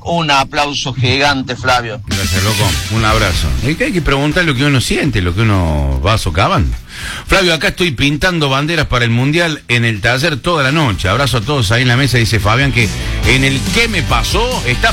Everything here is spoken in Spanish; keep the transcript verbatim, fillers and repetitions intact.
Un aplauso gigante, Flavio. Gracias, loco. Un abrazo. Es que hay que preguntar lo que uno siente, lo que uno va socavando. Flavio, acá estoy pintando banderas para el Mundial en el taller toda la noche. Abrazo a todos ahí en la mesa. Dice Fabián que en el ¿Qué me pasó? Está